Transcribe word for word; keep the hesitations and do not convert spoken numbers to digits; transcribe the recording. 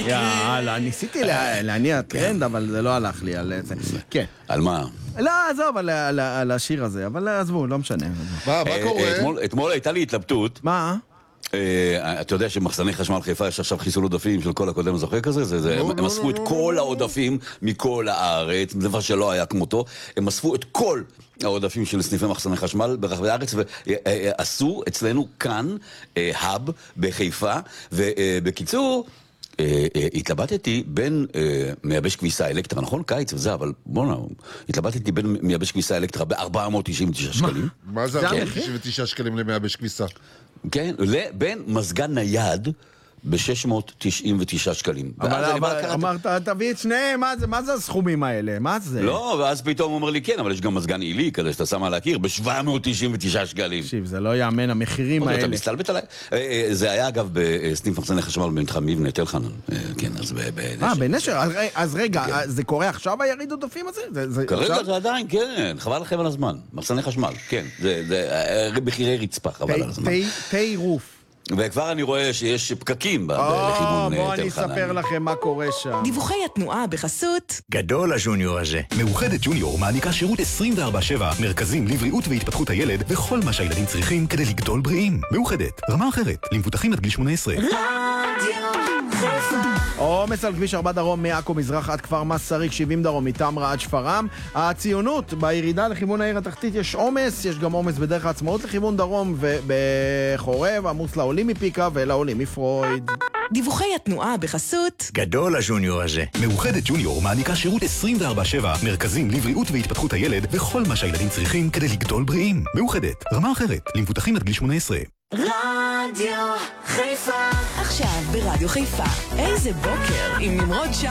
יאללה, ניסיתי להניע טרנד, אבל זה לא הלך לי על זה. כן. על מה? לא, עזוב, על השיר הזה, אבל עזבו, לא משנה. מה, מה קורה? אתמול הייתה לי התלבטות. מה? אתה יודע שמחסני חשמל חיפה יש עכשיו חיסול עודפים של כל הקודם הזוכה כזה, הם אספו את כל העודפים מכל הארץ, זה דבר שלא היה כמותו, הם אספו את כל העודפים של סניפי מחסני חשמל ברחבי הארץ ועשו אצלנו כאן האב בחיפה, ובקיצור התלבטתי בין מייבש כביסה אלקטרה, נכון? קיץ וזה, אבל בואו נאו, התלבטתי בין מייבש כביסה אלקטרה ב-ארבע מאות תשעים ותשעה שקלים. מה זה ארבע מאות תשעים ותשעה שקלים למייבש כביסה? כן, בין מזגן נייד ב-שש מאות תשעים ותשעה שקלים. אבל אמרת, תביא את שניהם, מה זה הסכומים האלה? מה זה? לא, ואז פתאום הוא אומר לי, כן, אבל יש גם מזגן עילי, כזה שאתה שם על הקיר, ב-שבע מאות תשעים ותשעה שקלים. תקשיב, זה לא יאמן, המחירים האלה. אתה מסתלבט עליי? זה היה אגב בסניף מחסני חשמל במתחם מבנה תל חנן. כן, אז בנשר. אה, בנשר? אז רגע, זה קורה עכשיו היריד עודפים הזה? כרגע זה עדיין, כן, חבל לכם על הזמן. מחסני חשמל, כן. זה מחירי רצפה, חבל על הזמן. תי רוף. וכבר אני רואה שיש פקקים לכיוון תל חנן. בואו אני אספר לכם מה קורה שם. דיווחי התנועה בחסות גדול הג'וניור הזה. מאוחדת ג'וניור מעניקה שירות עשרים וארבע שבע, מרכזים לבריאות והתפתחות הילד וכל מה שהילדים צריכים כדי לגדול בריאים. מאוחדת, רמה אחרת, למבוטחים עד גיל שמונה עשרה. עומס על כביש ארבע דרום מעכו מזרח עד כפר מסריק, שבעים דרום מתמרה עד שפרעם. הציונות בירידה לכיוון העיר התחתית יש עומס, יש גם עומס בדרך העצמאות לכיוון דרום ובחורב עמוס לעולים מפיקה ולעולים מפרויד. דיווחי התנועה בחסות גדול הג'וניור הזה. מאוחדת ג'וניור מעניקה שירות עשרים וארבע שבע, מרכזים לבריאות והתפתחות הילד וכל מה שהילדים צריכים כדי לגדול בריאים. מאוחדת, רמה אחרת, למבוטחים עד גיל שמונה עשרה. רדיו חיפה. עכשיו ברדיו חיפה, איזה בוקר עם נמרוד